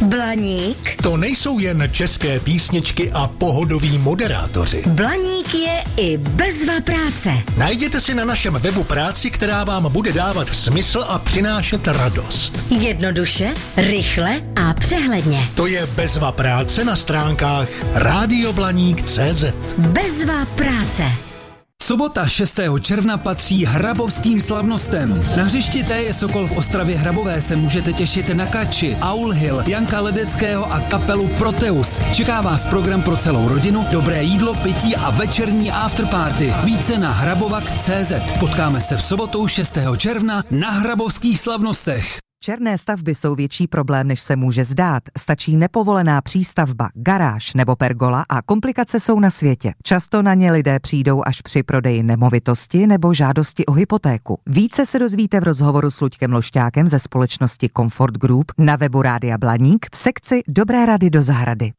Blaník? To nejsou jen české písničky a pohodoví moderátoři. Blaník je i bezva práce. Najděte si na našem webu práci, která vám bude dávat smysl a přinášet radost. Jednoduše, rychle a přehledně. To je bezva práce na stránkách radioblaník.cz. Bezva práce. Sobota 6. června patří hrabovským slavnostem. Na hřišti TJ Sokol v Ostravě Hrabové se můžete těšit na Kači, Aul Hill, Janka Ledeckého a kapelu Proteus. Čeká vás program pro celou rodinu, dobré jídlo, pití a večerní afterparty. Více na hrabovak.cz. Potkáme se v sobotu 6. června na hrabovských slavnostech. Černé stavby jsou větší problém, než se může zdát. Stačí nepovolená přístavba, garáž nebo pergola a komplikace jsou na světě. Často na ně lidé přijdou až při prodeji nemovitosti nebo žádosti o hypotéku. Více se dozvíte v rozhovoru s Luďkem Lošťákem ze společnosti Comfort Group na webu Rádia Blaník v sekci Dobré rady do zahrady.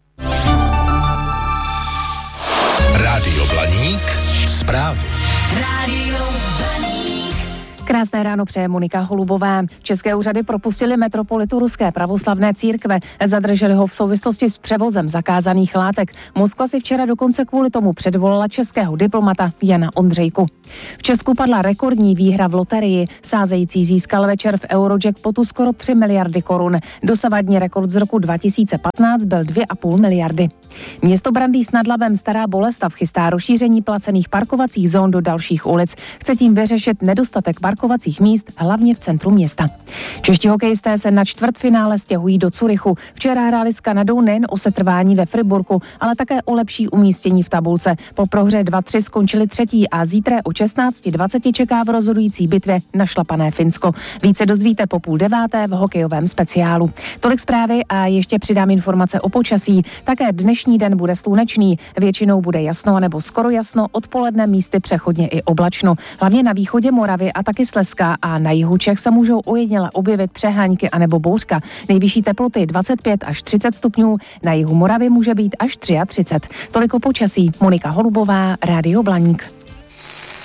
Rádio Blaník, zprávy. Rádio Blaník. Krásné ráno přeje Monika Holubová. České úřady propustili metropolitu Ruské pravoslavné církve. Zadrželi ho v souvislosti s převozem zakázaných látek. Moskva si včera dokonce kvůli tomu předvolala českého diplomata Jana Ondřejku. V Česku padla rekordní výhra v loterii. Sázející získal večer v Eurojackpotu skoro 3 miliardy korun. Dosavadní rekord z roku 2015 byl 2,5 miliardy. Město Brandýs nad Labem Stará Boleslav chystá rozšíření placených parkovacích zón do dalších ulic. Chce tím vyřešit nedostatek parkovacích míst, hlavně v centru města. Čeští hokejisté se na čtvrtfinále stěhují do Curychu. Včera hráli s Kanadou nejen o setrvání ve Friburku, ale také o lepší umístění v tabulce. Po prohře 2-3 skončili třetí a zítra o 16:20 čeká v rozhodující bitvě našlapané Finsko. Více dozvíte po 8:30 v hokejovém speciálu. Tolik zprávy a ještě přidám informace o počasí. Také dnešní den bude slunečný, většinou bude jasno nebo skoro jasno, odpoledne místy přechodně i oblačno. Hlavně na východě Moravy a taky Slezska a na jihu Čech se můžou ojediněle objevit přehánky anebo bouřka. Nejvyšší teploty 25 až 30 stupňů, na jihu Moravy může být až 33. Toliko počasí. Monika Holubová, Rádio Blaník.